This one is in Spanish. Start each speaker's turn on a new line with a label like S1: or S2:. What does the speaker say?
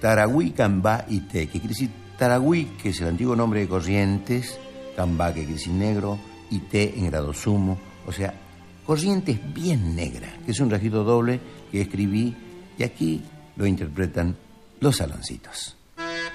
S1: Taragüí, Cambá y Té, que quiere decir Taragüí, que es el antiguo nombre de Corrientes, Cambá, que quiere decir negro, y Té en grado sumo, o sea, Corrientes bien negra, que es un registro doble que escribí y aquí lo interpretan Los Saloncitos.